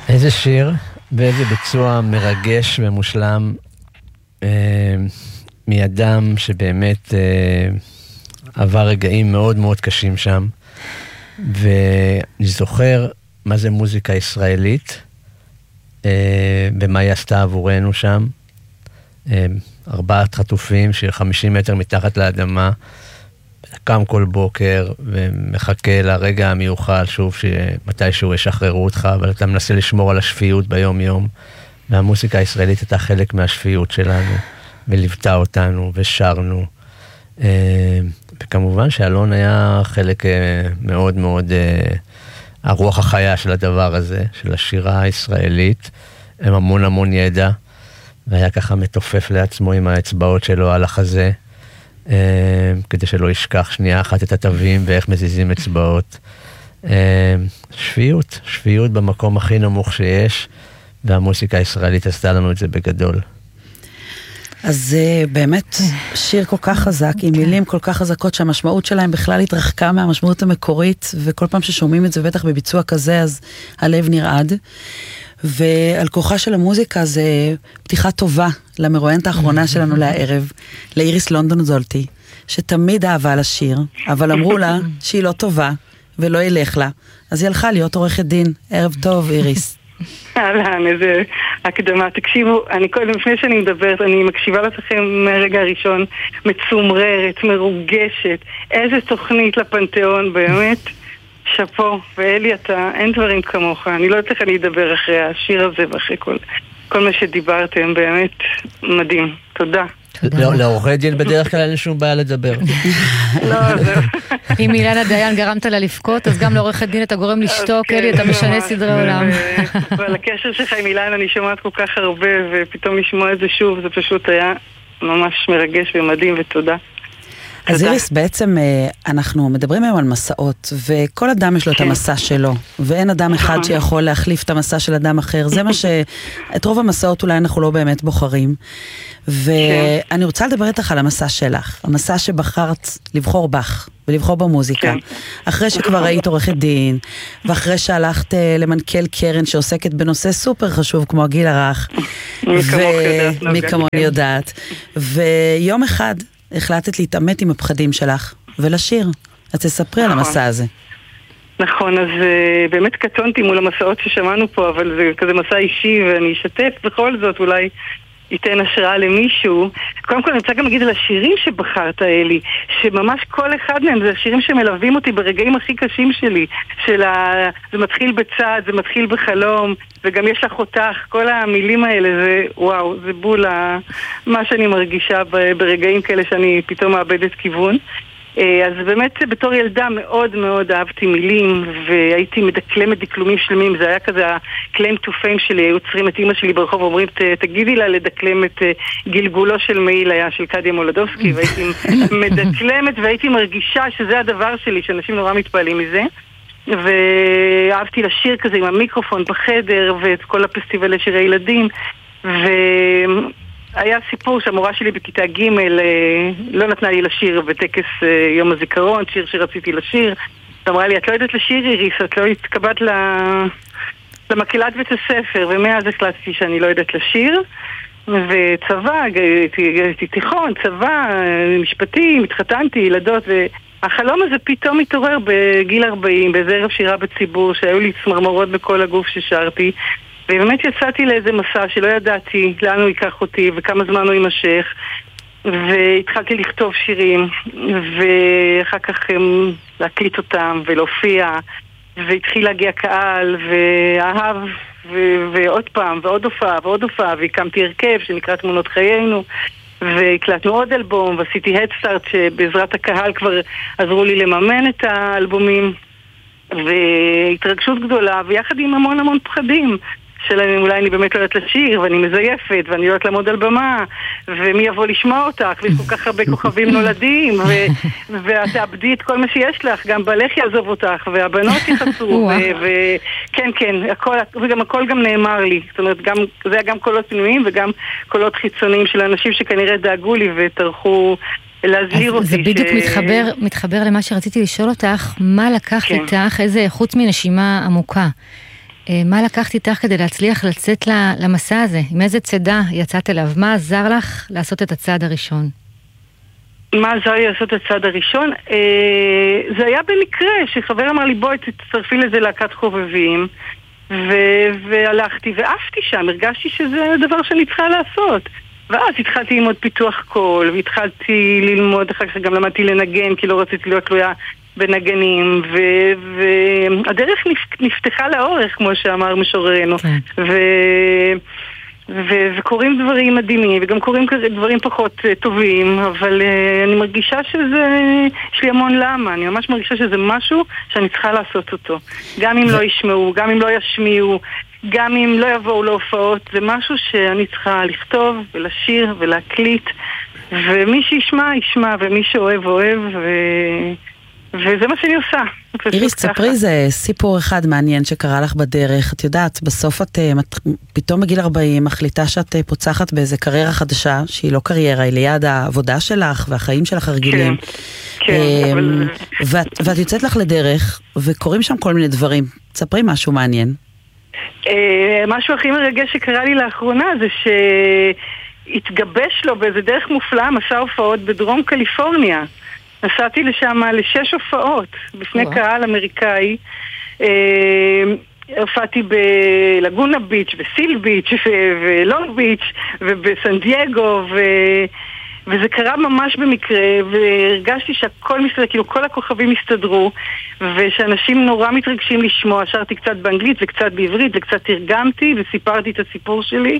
איזה שיר ואיזה ביצוע מרגש ומושלם מאדם שבאמת עבר רגעים מאוד מאוד קשים שם, ואני זוכר מה זה מוזיקה ישראלית ומה היא עשתה עבורנו שם. 4 חטופים של 50 מטר מתחת לאדמה, קם כל בוקר ומחכה לרגע המיוחד שוב שמתישהו ישחררו אותך, אבל אתה מנסה לשמור על השפיות ביום יום, והמוסיקה הישראלית הייתה חלק מהשפיות שלנו וליוותה אותנו ושרנו, וכמובן שאלון היה חלק מאוד מאוד הרוח החיה של הדבר הזה, של השירה הישראלית, עם המון ידע, והיה ככה מתופף לעצמו עם האצבעות שלו על החזה, כדי שלא ישכח שנייה אחת את התווים ואיך מזיזים אצבעות. שפיות במקום הכי נמוך שיש, והמוסיקה הישראלית עשתה לנו את זה בגדול. אז זה באמת שיר כל כך חזק, עם מילים כל כך חזקות שהמשמעות שלהם בכלל התרחקה מהמשמעות המקורית, וכל פעם ששומעים את זה, בטח בביצוע כזה, אז הלב נרעד. ועל כוחה של המוזיקה זה פתיחה טובה למרואיינת האחרונה שלנו לערב, לאיריס לונדון זולטי, שתמיד אהבה לשיר, אבל אמרו לה שהיא לא טובה ולא ילך לה, אז היא הלכה להיות עורכת דין. ערב טוב, איריס. אהלן, איזה הקדמה. תקשיבו, אני קודם, לפני שאני מדברת, אני מקשיבה לכם מהרגע הראשון, מצומררת, מרוגשת, איזה תוכנית לפנתיאון, באמת. שפו, ואלי, אתה, אין דברים כמוך. אני לא יודעת איך אני אדבר אחרי השיר הזה ואחרי כל מה שדיברתם, באמת מדהים. תודה. לעורכי דין בדרך כלל אין שום בעיה לדבר. לא, זהו. אם אילנה דיין גרמת לה לבכות, אז גם לעורכת דין אתה גורם לשתוק, אלי, אתה משנה סדרי עולם. ועל הקשר שלך עם אילנה אני שומעת כל כך הרבה, ופתאום לשמוע את זה שוב, זה פשוט היה ממש מרגש ומדהים, ותודה. אז איריס, בעצם אנחנו מדברים היום על מסעות, וכל אדם יש לו את המסע שלו, ואין אדם אחד שיכול להחליף את המסע של אדם אחר. זה מה את רוב המסעות אולי אנחנו לא באמת בוחרים. ואני רוצה לדבר איתך על המסע שלך, המסע שבחרת לבחור בך, ולבחור במוזיקה. אחרי שכבר היית עורכת דין, ואחרי שהלכת למנכ"ל קרן שעוסקת בנושא סופר חשוב כמו הגיל הרך, ומי כמוני יודעת. ויום אחד החלטת להתאמת עם הפחדים שלך ולשיר. אז תספרי על המסע הזה. נכון, אז באמת קטונתי מול המסעות ששמענו פה, אבל זה כזה מסע אישי, ואני אשתף בכל זאת, אולי ייתן השראה למישהו. קודם כל אני רוצה גם להגיד על השירים שבחרת, אלי, שממש כל אחד מהם זה השירים שמלווים אותי ברגעים הכי קשים שלי, זה מתחיל בצד, זה מתחיל בחלום, וגם יש לך אותך, כל המילים האלה, זה וואו, זה בול מה שאני מרגישה ברגעים כאלה שאני פתאום מאבדת כיוון. אז באמת בתור ילדה מאוד מאוד אהבתי מילים, והייתי מדקלמת דקלומים שלמים. זה היה כזה הקליים טו פיים שלי, היו צריכים את אמא שלי ברחוב ואומרים תגידי לה לדקלם את גלגולו של מעיל, היה של קדיה מולדובסקי, והייתי מדקלמת והייתי מרגישה שזה הדבר שלי, שאנשים נורא מתפעלים מזה. ואהבתי לשיר כזה עם המיקרופון בחדר ואת כל הפסטיבלי שירי ילדים. היה סיפור שהמורה שלי בכיתה ג' לא נתנה לי לשיר בטקס יום הזיכרון, שיר שרציתי לשיר. אמרה לי, את לא יודעת לשיר, איריס, את לא התקבעת למקהלת בית הספר, ומאז החלטתי שאני לא יודעת לשיר. וצבא, הייתי תיכון, צבא, משפטים, התחתנתי, ילדות, והחלום הזה פתאום התעורר בגיל 40, באיזה ערב שירה בציבור, שהיו לי צמרמורות בכל הגוף ששרתי. ובאמת יצאתי לאיזה מסע שלא ידעתי לאן הוא ייקח אותי וכמה זמן הוא יימשך, והתחלתי לכתוב שירים ואחר כך להקליט אותם ולהופיע, והתחיל להגיע קהל ואהב, ועוד פעם ועוד הופעה והקמתי הרכב שנקרא תמונות חיינו, והקלטנו עוד אלבום ועשיתי הדסטארט שבעזרת הקהל כבר עזרו לי לממן את האלבומים, והתרגשות גדולה ויחד עם המון פחדים שלהם, אולי אני באמת לא יודעת לשיר ואני מזייפת ואני לא יודעת לעמוד על במה ומי יבוא לשמוע אותך ויש כל כך הרבה כוכבים נולדים ואת תאבדי את כל מה שיש לך, גם בלך יעזוב אותך והבנות יחסו וכן, וגם הכל גם נאמר לי, זאת אומרת זה היה גם קולות פנימיים וגם קולות חיצוניים של אנשים שכנראה דאגו לי וטרחו להזהיר אותי. זה בדיוק מתחבר למה שרציתי לשאול אותך, מה לקח איתך, איזה חוץ מנשימה עמוקה, מה לקחת איתך כדי להצליח לצאת למסע הזה? עם איזה צדה יצאת אליו? מה עזר לך לעשות את הצעד הראשון? מה עזר לי לעשות את הצעד הראשון? זה היה במקרה שחבר אמר לי בואי תצטרפי לזה להקת חובבים, והלכתי ועפתי שם, הרגשתי שזה הדבר שאני צריכה לעשות. ואז התחלתי ללמוד פיתוח קול, והתחלתי ללמוד, אחר כך גם למדתי לנגן, כי לא רציתי להיות תלויה בנגנים, והדרך נפתחה לאורך, כמו שאמר משוררנו. וקוראים דברים מדהימים, וגם קוראים דברים פחות טובים, אבל אני מרגישה שזה, יש לי המון למה, אני ממש מרגישה שזה משהו שאני צריכה לעשות אותו. גם אם לא ישמעו, גם אם לא ישמיעו, גם אם לא יבואו להופעות, זה משהו שאני צריכה לכתוב ולשיר ולהקליט, ומי שישמע, ישמע, ומי שאוהב, אוהב, וזה מה שאני עושה. איריס, ספרי, זה סיפור אחד מעניין שקרה לך בדרך. את יודעת, בסוף את פתאום בגיל 40 מחליטה שאת פוצחת באיזה קריירה חדשה, שהיא לא קריירה, היא ליד העבודה שלך והחיים שלך הרגילים. כן, ואת יוצאת לך לדרך, וקוראים שם כל מיני דברים. ספרי משהו מעניין. משהו הכי מרגש שקרה לי לאחרונה זה שהתגבש לו באיזה דרך מופלאה מסע הופעות בדרום קליפורניה. נסעתי לשם ל6 הופעות בפני קהל אמריקאי. הופעתי בלגונה ביץ', בסיל ביץ' ולונג ביץ' ובסן דייגו, וזה קרה ממש במקרה, והרגשתי שהכל מסתדר, כאילו כל הכוכבים הסתדרו, ושאנשים נורא מתרגשים לשמוע. שרתי קצת באנגלית וקצת בעברית וקצת תרגמתי וסיפרתי את הסיפור שלי,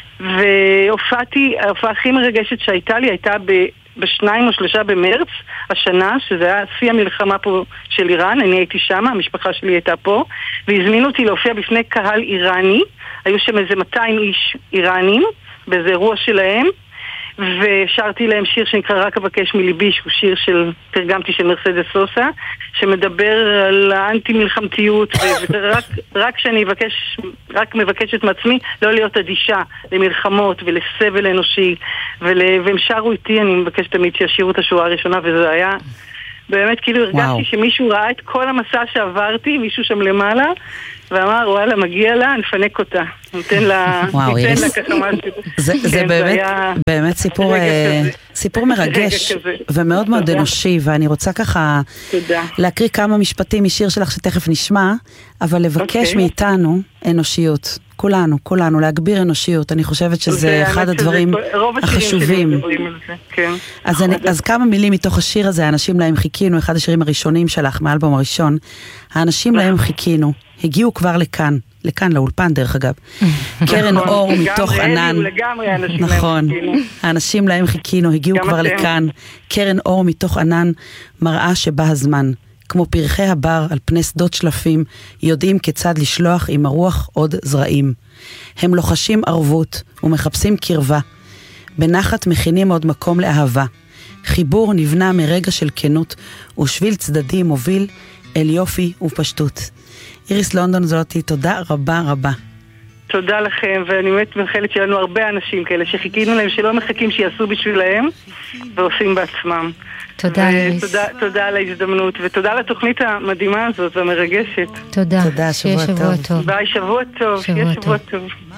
והופעתי, ההופעה הכי מרגשת שהייתה לי הייתה ב2 או 3 במרץ השנה, שזה היה שיא המלחמה פה של איראן. אני הייתי שם, המשפחה שלי הייתה פה, והזמינו אותי להופיע בפני קהל איראני. היו שם איזה 200 איש איראנים באיזה אירוע שלהם, ושרתי להם שיר שנקרא רק אבקש מליבי, שהוא שיר תרגמתי של מרסדס סוסה, שמדבר על האנטי מלחמתיות, ורק שאני רק מבקשת מעצמי לא להיות אדישה למלחמות ולסבל אנושי, והם שרו איתי, אני מבקשת תמיד שישירו את השורה הראשונה, וזה היה באמת כאילו הרגשתי שמישהו ראה את כל המסע שעברתי, מישהו שם למעלה, ואמר, וואלה, מגיע לה, נפנק אותה. ניתן לה ככה משהו. זה באמת סיפור מרגש ומאוד מאוד אנושי, ואני רוצה ככה להקריא כמה משפטים משיר שלך שתכף נשמע, אבל לבקש מאיתנו אנושיות. כולנו, להגביר אנושיות. אני חושבת שזה אחד הדברים החשובים. אז כמה מילים מתוך השיר הזה, האנשים להם חיכינו, אחד השירים הראשונים שלך, מהאלבום הראשון, האנשים להם חיכינו, הגיעו כבר לכאן לאולפן דרך אגב. קרן אור מתוך ענן. נכון, האנשים להם חיכינו, הגיעו כבר לכאן. קרן אור מתוך ענן, מראה שבא הזמן. כמו פרחי הבר על פני שדות שלפים, יודעים כיצד לשלוח עם הרוח עוד זרעים. הם לוחשים ערבות ומחפשים קרבה. בנחת מכינים עוד מקום לאהבה. חיבור נבנה מרגע של כנות, ושביל צדדי מוביל אל יופי ופשטות. איריס לונדון זאתי, תודה רבה רבה. תודה לכם, ואני באמת מאחלת שלנו הרבה אנשים כאלה שחיכינו להם, שלא מחכים שיעשו בשבילהם, ועושים בעצמם. תודה איריס. תודה על ההזדמנות, ותודה לתוכנית המדהימה הזאת והמרגשת. תודה, שיהיה שבוע טוב. ביי, שבוע טוב.